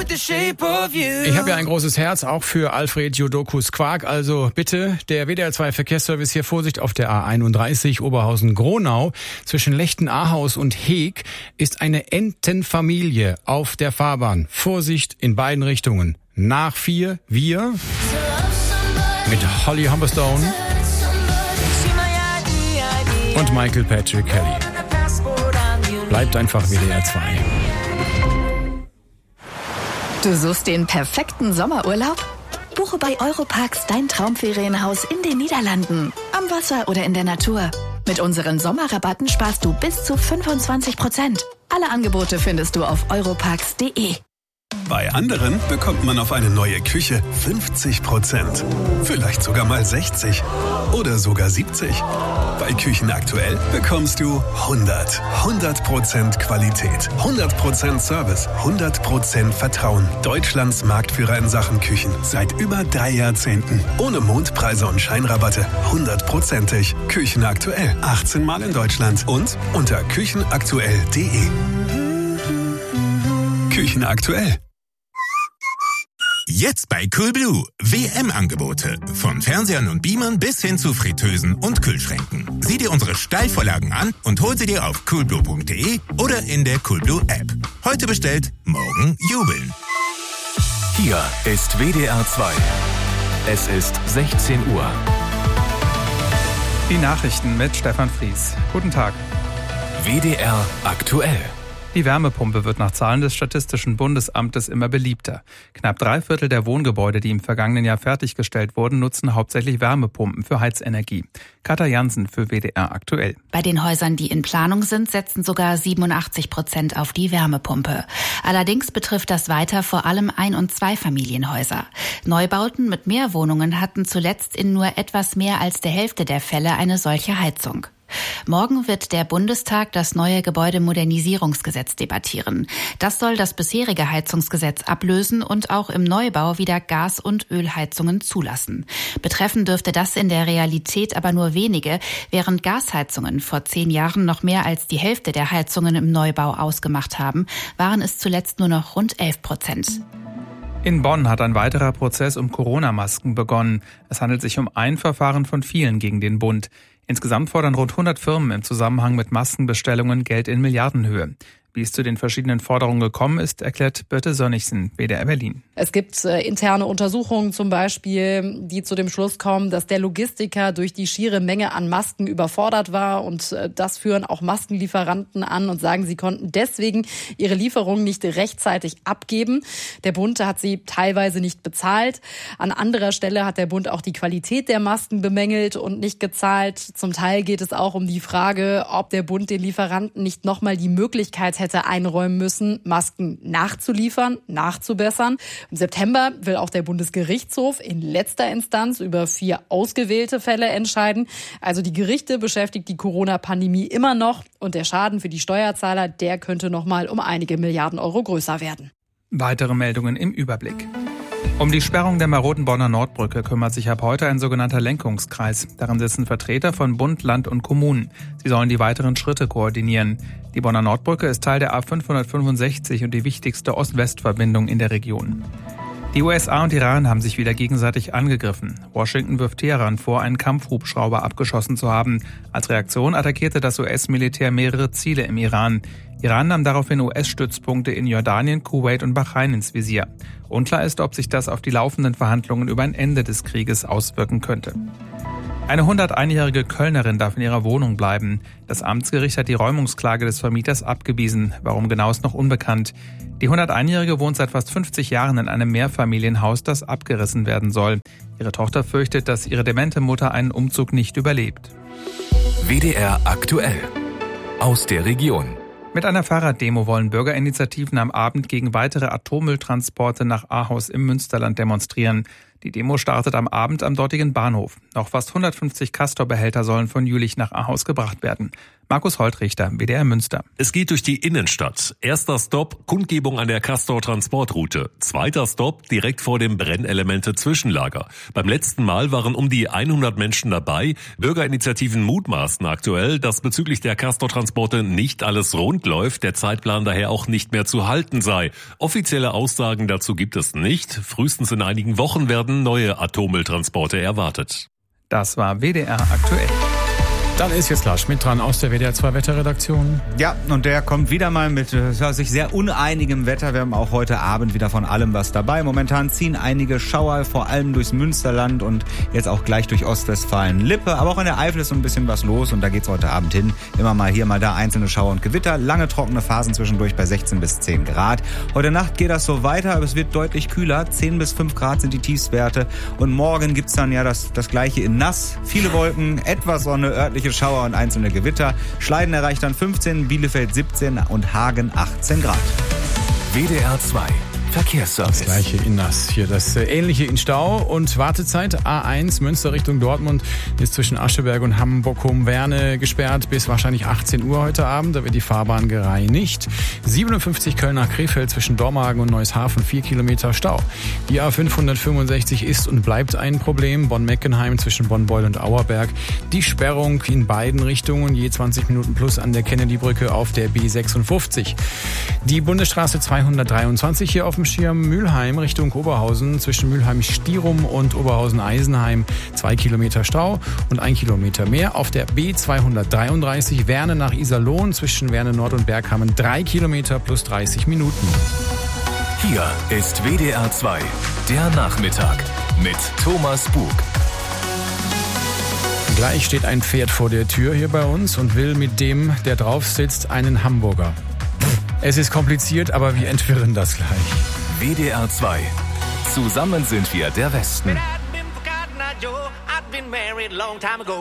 Ich habe ja ein großes Herz, auch für Alfred Jodokus Quark. Also bitte, der WDR 2 Verkehrsservice hier, Vorsicht auf der A31 Oberhausen-Gronau. Zwischen Lechten-Ahaus und Heeg ist eine Entenfamilie auf der Fahrbahn. Vorsicht in beiden Richtungen. Nach 4, wir mit Holly Humberstone und Michael Patrick Kelly. Bleibt einfach WDR 2. Du suchst den perfekten Sommerurlaub? Buche bei Europarks dein Traumferienhaus in den Niederlanden, am Wasser oder in der Natur. Mit unseren Sommerrabatten sparst du bis zu 25%. Alle Angebote findest du auf europarks.de. Bei anderen bekommt man auf eine neue Küche 50%. Vielleicht sogar mal 60 oder sogar 70. Bei Küchen aktuell bekommst du 100% Qualität, 100% Service, 100% Vertrauen. Deutschlands Marktführer in Sachen Küchen seit über 3 Jahrzehnten. Ohne Mondpreise und Scheinrabatte. 100%ig. Küchen aktuell. 18 Mal in Deutschland und unter küchenaktuell.de. Küchen aktuell. Jetzt bei Coolblue. WM-Angebote. Von Fernsehern und Beamern bis hin zu Fritteusen und Kühlschränken. Sieh dir unsere Steilvorlagen an und hol sie dir auf coolblue.de oder in der Coolblue App. Heute bestellt, morgen jubeln. Hier ist WDR 2. Es ist 16 Uhr. Die Nachrichten mit Stefan Fries. Guten Tag. WDR aktuell. Die Wärmepumpe wird nach Zahlen des Statistischen Bundesamtes immer beliebter. Knapp 3/4 der Wohngebäude, die im vergangenen Jahr fertiggestellt wurden, nutzen hauptsächlich Wärmepumpen für Heizenergie. Katja Jansen für WDR aktuell. Bei den Häusern, die in Planung sind, setzen sogar 87% auf die Wärmepumpe. Allerdings betrifft das weiter vor allem Ein- und Zweifamilienhäuser. Neubauten mit mehr Wohnungen hatten zuletzt in nur etwas mehr als der Hälfte der Fälle eine solche Heizung. Morgen wird der Bundestag das neue Gebäudemodernisierungsgesetz debattieren. Das soll das bisherige Heizungsgesetz ablösen und auch im Neubau wieder Gas- und Ölheizungen zulassen. Betreffen dürfte das in der Realität aber nur wenige, während Gasheizungen vor 10 Jahren noch mehr als die Hälfte der Heizungen im Neubau ausgemacht haben, waren es zuletzt nur noch rund 11%. In Bonn hat ein weiterer Prozess um Corona-Masken begonnen. Es handelt sich um ein Verfahren von vielen gegen den Bund. Insgesamt fordern rund 100 Firmen im Zusammenhang mit Maskenbestellungen Geld in Milliardenhöhe. Wie es zu den verschiedenen Forderungen gekommen ist, erklärt Birte Sönnigsen, WDR Berlin. Es gibt interne Untersuchungen zum Beispiel, die zu dem Schluss kommen, dass der Logistiker durch die schiere Menge an Masken überfordert war. Und das führen auch Maskenlieferanten an und sagen, sie konnten deswegen ihre Lieferungen nicht rechtzeitig abgeben. Der Bund hat sie teilweise nicht bezahlt. An anderer Stelle hat der Bund auch die Qualität der Masken bemängelt und nicht gezahlt. Zum Teil geht es auch um die Frage, ob der Bund den Lieferanten nicht nochmal die Möglichkeit hätte einräumen müssen, Masken nachzuliefern, nachzubessern. Im September will auch der Bundesgerichtshof in letzter Instanz über 4 ausgewählte Fälle entscheiden. Also die Gerichte beschäftigt die Corona-Pandemie immer noch und der Schaden für die Steuerzahler, der könnte nochmal um einige Milliarden Euro größer werden. Weitere Meldungen im Überblick. Um die Sperrung der maroden Bonner Nordbrücke kümmert sich ab heute ein sogenannter Lenkungskreis. Darin sitzen Vertreter von Bund, Land und Kommunen. Sie sollen die weiteren Schritte koordinieren. Die Bonner Nordbrücke ist Teil der A565 und die wichtigste Ost-West-Verbindung in der Region. Die USA und Iran haben sich wieder gegenseitig angegriffen. Washington wirft Teheran vor, einen Kampfhubschrauber abgeschossen zu haben. Als Reaktion attackierte das US-Militär mehrere Ziele im Iran. Iran nahm daraufhin US-Stützpunkte in Jordanien, Kuwait und Bahrain ins Visier. Unklar ist, ob sich das auf die laufenden Verhandlungen über ein Ende des Krieges auswirken könnte. Eine 101-jährige Kölnerin darf in ihrer Wohnung bleiben. Das Amtsgericht hat die Räumungsklage des Vermieters abgewiesen. Warum genau ist noch unbekannt. Die 101-jährige wohnt seit fast 50 Jahren in einem Mehrfamilienhaus, das abgerissen werden soll. Ihre Tochter fürchtet, dass ihre demente Mutter einen Umzug nicht überlebt. WDR aktuell. Aus der Region. Mit einer Fahrraddemo wollen Bürgerinitiativen am Abend gegen weitere Atommülltransporte nach Ahaus im Münsterland demonstrieren. Die Demo startet am Abend am dortigen Bahnhof. Noch fast 150 Castor-Behälter sollen von Jülich nach Ahaus gebracht werden. Markus Holtrichter, WDR Münster. Es geht durch die Innenstadt. Erster Stopp, Kundgebung an der Castor-Transportroute. Zweiter Stopp, direkt vor dem Brennelemente-Zwischenlager. Beim letzten Mal waren um die 100 Menschen dabei. Bürgerinitiativen mutmaßen aktuell, dass bezüglich der Castor-Transporte nicht alles rund läuft, der Zeitplan daher auch nicht mehr zu halten sei. Offizielle Aussagen dazu gibt es nicht. Frühestens in einigen Wochen werden neue Atommülltransporte erwartet. Das war WDR aktuell. Dann ist jetzt Lars Schmidt dran aus der WDR 2 Wetterredaktion. Ja, und der kommt wieder mal mit sich sehr uneinigem Wetter. Wir haben auch heute Abend wieder von allem was dabei. Momentan ziehen einige Schauer, vor allem durchs Münsterland und jetzt auch gleich durch Ostwestfalen-Lippe. Aber auch in der Eifel ist so ein bisschen was los und da geht's heute Abend hin. Immer mal hier, mal da einzelne Schauer und Gewitter. Lange trockene Phasen zwischendurch bei 16 bis 10 Grad. Heute Nacht geht das so weiter, aber es wird deutlich kühler. 10 bis 5 Grad sind die Tiefstwerte. Und morgen gibt's dann ja das Gleiche in nass. Viele Wolken, etwas Sonne, örtliche Schauer und einzelne Gewitter. Schleiden erreicht dann 15, Bielefeld 17 und Hagen 18 Grad. WDR 2 Verkehrsservice. Das gleiche in nass. Hier das ähnliche in Stau und Wartezeit. A1 Münster Richtung Dortmund ist zwischen Ascheberg und Hamburg-Werne gesperrt bis wahrscheinlich 18 Uhr heute Abend. Da wird die Fahrbahn gereinigt. 57 Köln nach Krefeld zwischen Dormagen und Neushafen 4 Kilometer Stau. Die A565 ist und bleibt ein Problem. Bonn-Meckenheim zwischen Bonn-Beul und Auerberg. Die Sperrung in beiden Richtungen, je 20 Minuten plus an der Kennedy-Brücke auf der B56. Die Bundesstraße 223 hier auf dem Schirm Mülheim Richtung Oberhausen zwischen Mülheim-Stierum und Oberhausen-Eisenheim 2 Kilometer Stau und 1 Kilometer mehr. Auf der B233 Werne nach Iserlohn zwischen Werne Nord und Berghammen 3 Kilometer plus 30 Minuten. Hier ist WDR 2, der Nachmittag mit Thomas Bug. Gleich steht ein Pferd vor der Tür hier bei uns und will mit dem, der drauf sitzt, einen Hamburger. Es ist kompliziert, aber wir entwirren das gleich. WDR 2. Zusammen sind wir der Westen.